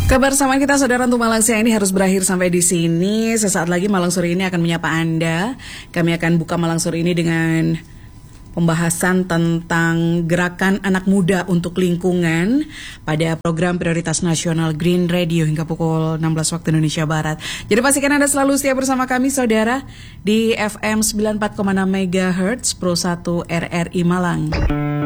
Kebersamaan kita saudara untuk Malang siang ini harus berakhir sampai di sini. Sesaat lagi Malang sore ini akan menyapa Anda. Kami akan buka Malang sore ini dengan pembahasan tentang gerakan anak muda untuk lingkungan pada program prioritas nasional Green Radio hingga pukul 16 waktu Indonesia Barat. Jadi pastikan Anda selalu setia bersama kami saudara di FM 94,6 MHz Pro 1 RRI Malang.